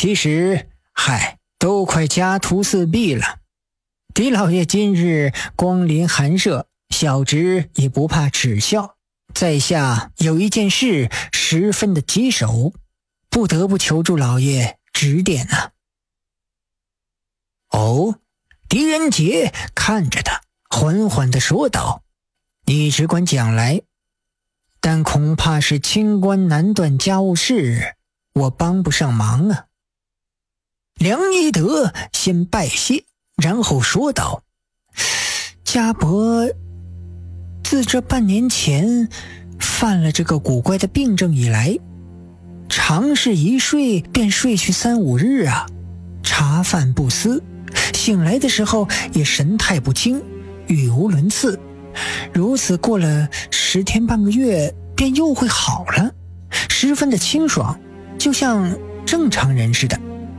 其实都快家徒四壁了。狄老爷今日光临寒舍，小侄也不怕耻笑，在下有一件事十分的棘手，不得不求助老爷指点啊。哦，狄仁杰看着他，缓缓地说道：你只管讲来，但恐怕是清官难断家务事，我帮不上忙啊。梁一德先拜谢，然后说道：家伯自这半年前犯了这个古怪的病症以来，常是一睡便睡去3、5日啊，茶饭不思，醒来的时候也神态不清，语无伦次，如此过了10天半个月便又会好了，十分的清爽，就像正常人似的。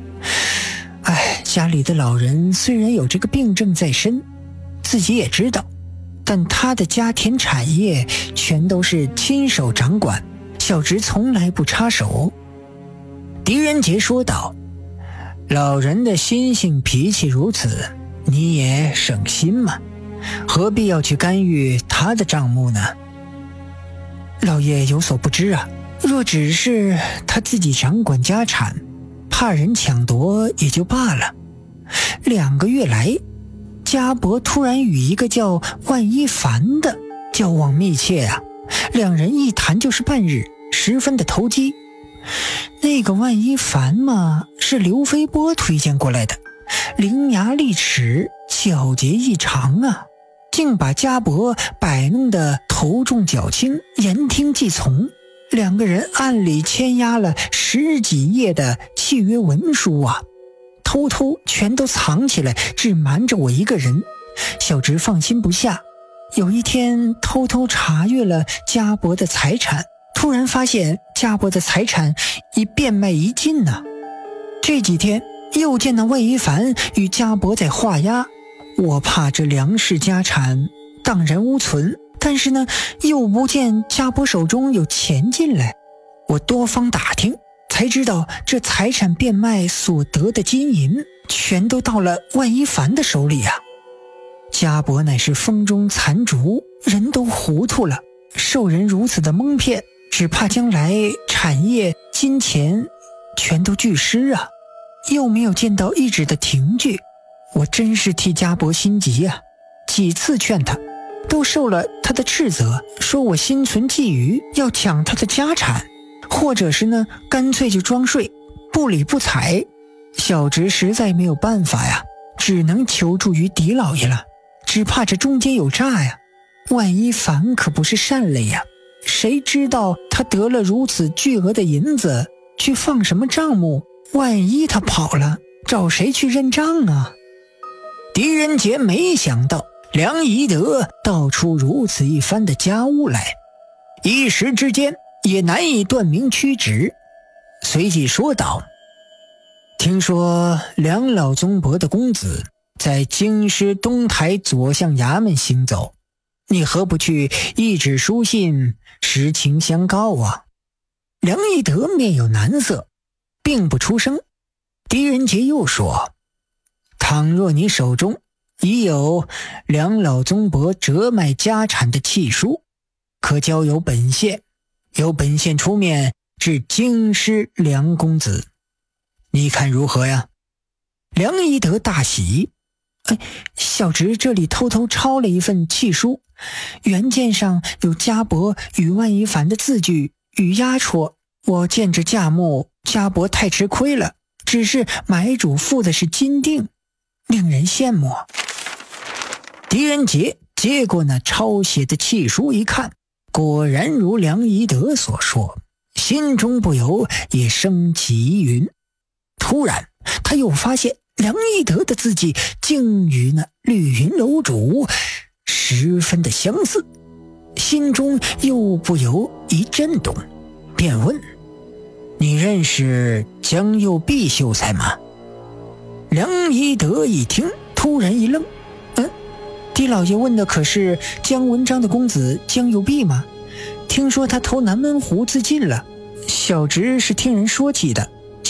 家里的老人虽然有这个病症在身，自己也知道，但他的家田产业全都是亲手掌管，小侄从来不插手。狄仁杰说道：老人的心性脾气如此，你也省心嘛，何必要去干预他的账目呢？老爷有所不知啊，若只是他自己掌管家产，怕人抢夺也就罢了。2个月来，家伯突然与一个叫万一凡的交往密切啊，两人一谈就是半日，十分的投机。那个万一凡嘛，是刘飞波推荐过来的，伶牙俐齿，皎洁异常啊，竟把家伯摆弄得头重脚轻，言听计从。2个人暗里签押了10几页的契约文书啊，偷偷全都藏起来，只瞒着我一个人。小侄放心不下，有一天偷偷查阅了家伯的财产，突然发现家伯的财产已变卖一尽呢。这几天又见到万一凡与家伯在画押，我怕这梁氏家产荡然无存，但是呢，又不见家伯手中有钱进来。我多方打听，才知道这财产变卖所得的金银，全都到了万一凡的手里啊。家伯乃是风中残烛，人都糊涂了，受人如此的蒙骗，只怕将来产业金钱全都俱失啊，又没有见到一纸的停据。我真是替家伯心急啊，几次劝他，都受了他的斥责，说我心存觊觎，要抢他的家产，或者是呢，干脆就装睡，不理不睬。小侄实在没有办法呀，只能求助于狄老爷了，只怕这中间有诈呀。万一凡可不是善类呀，谁知道他得了如此巨额的银子，去放什么账目？万一他跑了，找谁去认账啊？狄仁杰没想到梁宜德道出如此一番的家务来，一时之间也难以断明曲直，随即说道：听说梁老宗伯的公子在京师东台左相衙门行走，你何不去一纸书信实情相告啊？梁宜德面有难色，并不出声。狄仁杰又说：倘若你手中已有梁老宗伯折卖家产的契书，可交由本县，由本县出面至京师梁公子，你看如何呀？梁宜德大喜，小侄这里偷偷抄了一份契书，原件上有家伯与万一凡的字据与押戳，我见这价目，家伯太吃亏了，只是买主付的是金锭，令人羡慕。狄仁杰接过那抄写的契书一看，果然如梁宜德所说，心中不由也升起疑云。突然他又发现梁宜德的字迹竟与那绿云楼主十分的相似，心中又不由一震动，便问：你认识江右弼秀才吗？梁宜德一听，突然一愣，狄老爷问的可是江文章的公子江右弼吗？听说他投南门湖自尽了，小侄是听人说起的，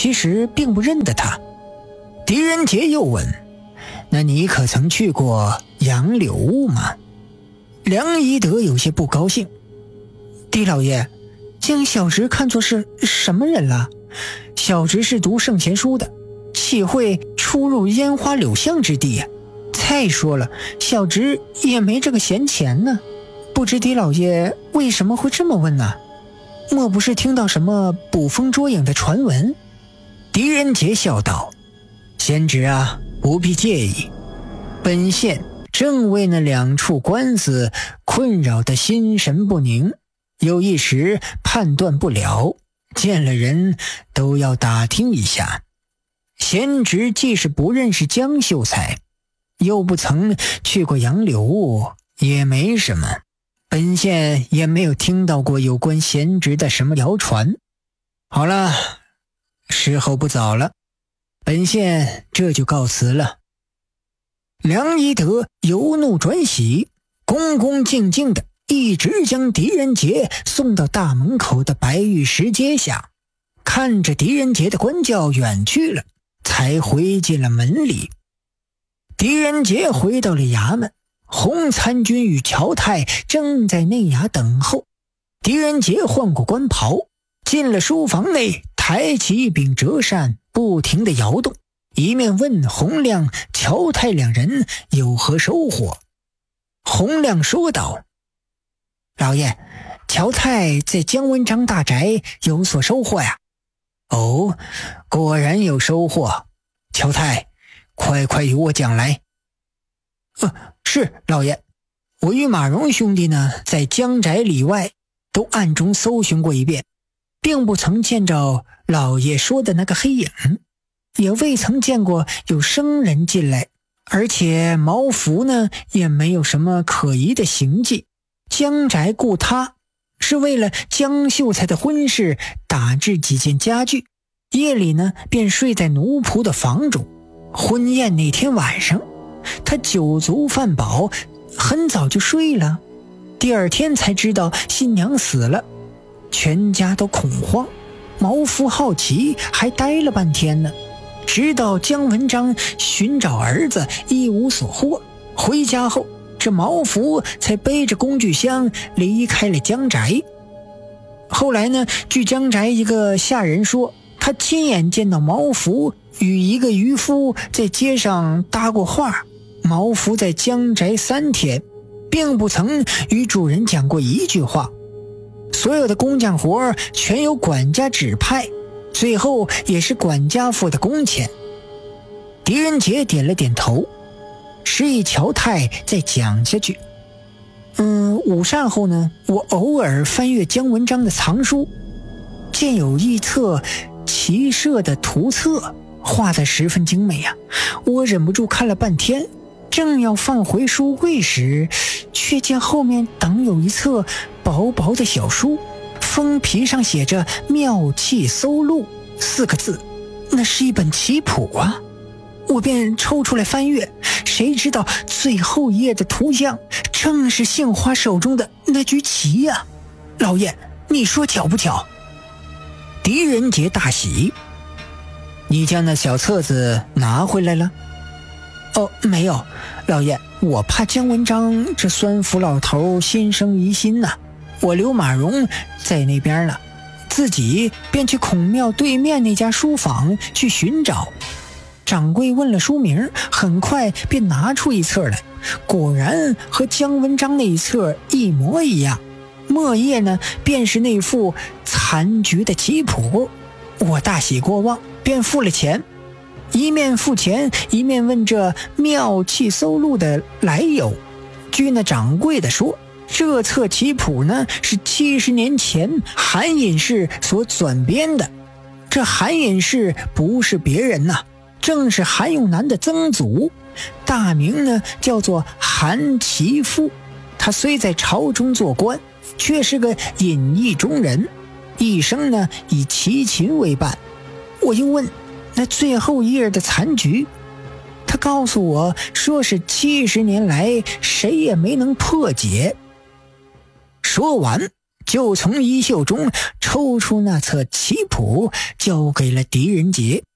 其实并不认得他。狄仁杰又问：那你可曾去过杨柳屋吗？梁一德有些不高兴：狄老爷，将小侄看作是什么人了？小侄是读圣贤书的，岂会出入烟花柳巷之地呀？再说了，小侄也没这个闲钱呢。不知狄老爷为什么会这么问呢？莫不是听到什么捕风捉影的传闻？狄仁杰笑道：贤侄啊，不必介意，本县正为那2处官司困扰得心神不宁，有一时判断不了，见了人都要打听一下。贤侄既是不认识江秀才，又不曾去过杨柳屋，也没什么，本县也没有听到过有关贤侄的什么谣传。好了，时候不早了，本县这就告辞了。梁一德由怒转喜，恭恭敬敬的一直将狄仁杰送到大门口的白玉石阶下，看着狄仁杰的官轿远去了，才回进了门里。狄仁杰回到了衙门，洪参军与乔太正在内衙等候。狄仁杰换过官袍，进了书房内，抬起一柄折扇，不停地摇动，一面问洪亮、乔太2人有何收获。洪亮说道：老爷，乔太在姜文章大宅有所收获呀。哦，果然有收获。乔太，快与我讲来。是老爷，我与马荣兄弟呢，在江宅里外都暗中搜寻过一遍，并不曾见着老爷说的那个黑影，也未曾见过有生人进来，而且茅府呢也没有什么可疑的行迹。江宅雇他是为了江秀才的婚事打制几件家具，夜里呢便睡在奴仆的房中。婚宴那天晚上，他酒足饭饱，很早就睡了。第2天才知道新娘死了，全家都恐慌。毛夫好奇，还待了半天呢。直到姜文章寻找儿子一无所获，回家后，这毛夫才背着工具箱离开了江宅。后来呢，据江宅一个下人说，他亲眼见到毛夫与一个渔夫在街上搭过话。毛夫在江宅3天，并不曾与主人讲过一句话。所有的工匠活全由管家指派，最后也是管家付的工钱。狄仁杰点了点头，示意乔太再讲下去。午膳后呢，我偶尔翻阅姜文章的藏书，见有一册骑射的图册，画得十分精美啊，我忍不住看了半天。正要放回书柜时，却见后面等有一册薄薄的小书，封皮上写着妙器搜录4个字，那是一本棋谱啊。我便抽出来翻阅，谁知道最后一页的图像正是杏花手中的那局棋呀。老爷，你说巧不巧？狄仁杰大喜。你将那小册子拿回来了？没有，老爷，我怕姜文章这酸腐老头心生疑心呐，我留马荣在那边了，自己便去孔庙对面那家书坊去寻找。掌柜问了书名，很快便拿出一册来，果然和姜文章那一册一模一样，末页呢便是那副残局的棋谱。我大喜过望，便付了钱。一面付钱，一面问这妙器搜录的来由。据那掌柜的说，这册棋谱呢是70年前韩隐士所转编的。这韩隐士不是别人呐，正是韩永南的曾祖，大名呢叫做韩其父。他虽在朝中做官，却是个隐逸中人，一生呢以齐琴为伴。我又问那最后一页的残局，他告诉我说是70年来谁也没能破解。说完， 就从衣袖中抽出那册棋谱，交给了狄仁杰。